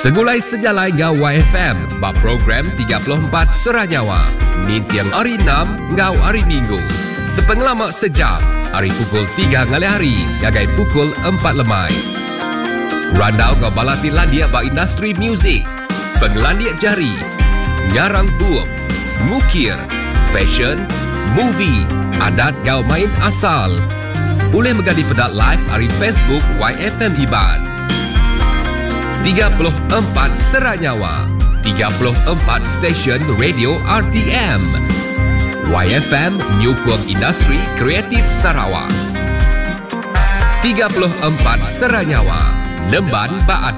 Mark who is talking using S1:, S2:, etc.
S1: Segulai sejalai ngau YFM, bab program 34 Seranyawa. Min tiang hari 6 ngau hari Minggu. Sepengelamak sejam, hari pukul 3 ngalai hari, gagai pukul 4 lemai. Randau ngau balati landia bak industri muzik, pengelandiak jari, ngarang buuk, ngukir, fashion, movie, adat ngau main asal. Boleh megadi pedat live hari Facebook YFM Iban. 34 Seranyawa, 34 stesen radio RTM. YFM menyokong industri kreatif Sarawak. 34 Seranyawa, Nemban Ba'ad.